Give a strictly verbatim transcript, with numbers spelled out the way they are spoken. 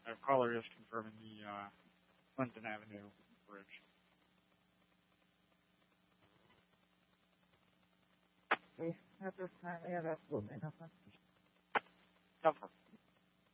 Uh, caller is confirming the uh, Clinton Avenue bridge. Okay, at this time, we have absolutely nothing. Confirm.